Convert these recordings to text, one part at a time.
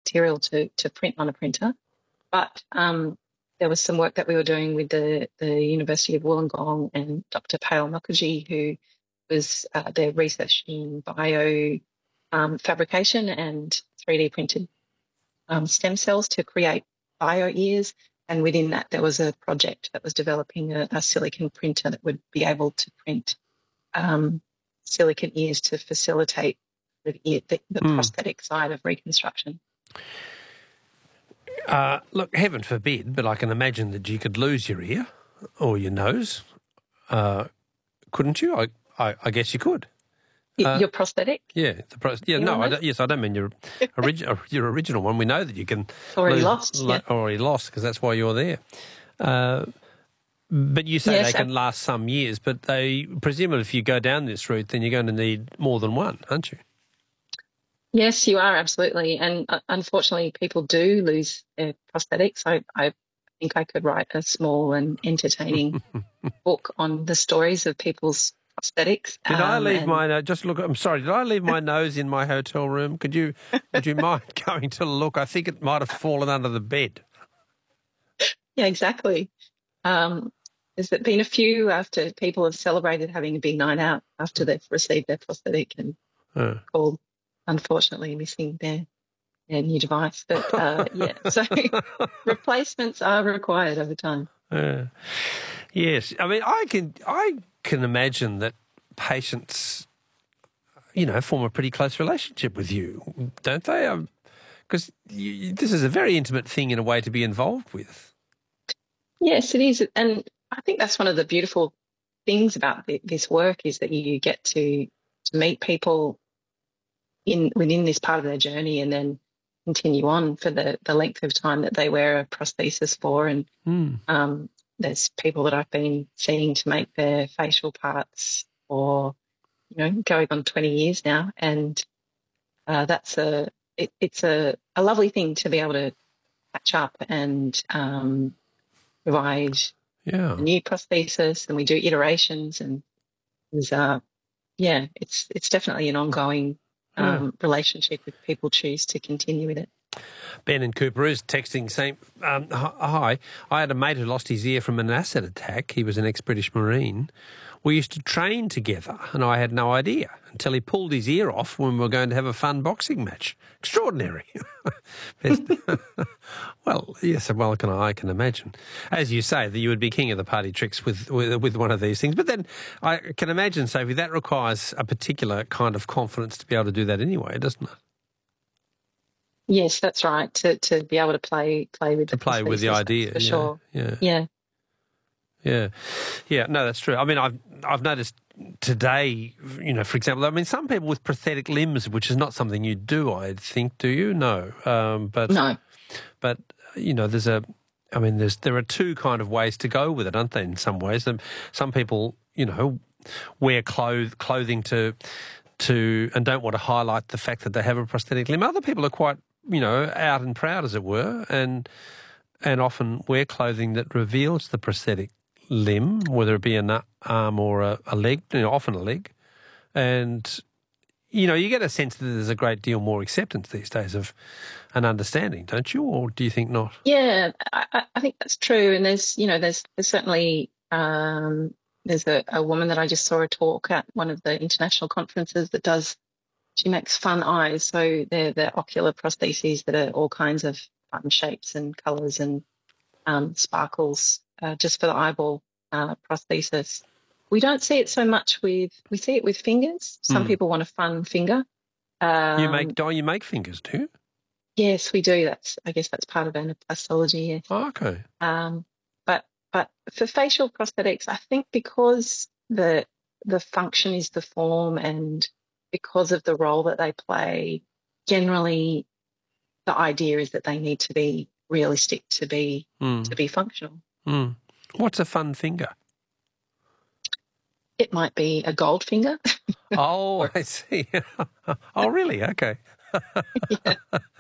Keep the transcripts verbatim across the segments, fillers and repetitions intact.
material to to print on a printer. But um, there was some work that we were doing with the, the University of Wollongong and Doctor Pale Mukherjee, who was uh, their research in bio um, fabrication and three D printed um, stem cells to create bio ears. And within that, there was a project that was developing a, a silicon printer that would be able to print um, silicon ears to facilitate the, ear, the, the mm. prosthetic side of reconstruction. Uh, look, heaven forbid, but I can imagine that you could lose your ear or your nose, uh, couldn't you? I, I, I guess you could. Uh, your prosthetic? Yeah, the pro- yeah. Your no, I don't, yes, I don't mean your original your original one. We know that you can already lose, lost, lo- yeah. already lost because that's why you're there. Uh, but you say yes, they can last some years, but they presumably if you go down this route, then you're going to need more than one, aren't you? Yes, you are, absolutely. And uh, unfortunately, people do lose their prosthetics. I, I think I could write a small and entertaining book on the stories of people's prosthetics. Did um, I leave and... my nose? Just look. I'm sorry. Did I leave my nose in my hotel room? Could you? Would you mind going to look? I think it might have fallen under the bed. Yeah, exactly. Um, there's been a few after people have celebrated having a big night out after they've received their prosthetic and uh. called, unfortunately, missing their, their new device. But uh, yeah, so replacements are required over time. Uh, yes, I mean, I can I can imagine that patients, you know, form a pretty close relationship with you, don't they? Because um, this is a very intimate thing in a way to be involved with. Yes, it is, and I think that's one of the beautiful things about the, this work is that you get to to meet people in within this part of their journey, and then continue on for the, the length of time that they wear a prosthesis for. And mm. um, there's people that I've been seeing to make their facial parts for, you know, going on twenty years now. And uh, that's a, it, it's a, a lovely thing to be able to catch up and um, provide yeah. a new prosthesis, and we do iterations, and there's, uh, yeah, it's, it's definitely an ongoing Um, yeah. relationship if people choose to continue with it. Ben in Cooperaroos texting saying, um, hi, I had a mate who lost his ear from an acid attack. He was an ex-British Marine. We used to train together and I had no idea until he pulled his ear off when we were going to have a fun boxing match. Extraordinary. Well, yes, well, can I can imagine. As you say, that you would be king of the party tricks with, with, with one of these things. But then I can imagine, Sophie, that requires a particular kind of confidence to be able to do that anyway, doesn't it? Yes, that's right. To to be able to play play with to the play with the idea, for yeah, sure. Yeah, yeah, yeah, yeah. No, that's true. I mean, I've I've noticed today, you know, for example, I mean, some people with prosthetic limbs, which is not something you do, I think, do you? No, um, but no, but you know, there's a. I mean, there's there are two kind of ways to go with it, aren't there? In some ways, some people, you know, wear cloth clothing to to and don't want to highlight the fact that they have a prosthetic limb. Other people are quite, you know, out and proud, as it were, and and often wear clothing that reveals the prosthetic limb, whether it be an arm or a, a leg, you know, often a leg. And, you know, you get a sense that there's a great deal more acceptance these days of an understanding, don't you? Or do you think not? Yeah, I, I think that's true. And there's, you know, there's, there's certainly, um, there's a, a woman that I just saw a talk at one of the international conferences that does, she makes fun eyes. So they're the ocular prostheses that are all kinds of fun shapes and colours and um, sparkles uh, just for the eyeball uh, prosthesis. We don't see it so much with, we see it with fingers. Some mm. people want a fun finger. Um, you make, do you make fingers too? Yes, we do. That's, I guess that's part of anaplastology, yes. Oh, okay. Um, but, but for facial prosthetics, I think because the, the function is the form and because of the role that they play, generally the idea is that they need to be realistic to be mm. to be functional. Mm. What's a fun finger? It might be a gold finger. Oh, I see. Oh, really? Okay. Yeah.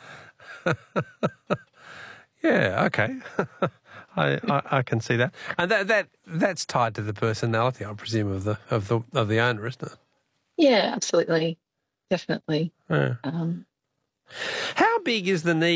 Yeah, okay. I, I, I can see that. And that that that's tied to the personality, I presume, of the of the of the owner, isn't it? Yeah, absolutely. Definitely. Yeah. Um, How big is the need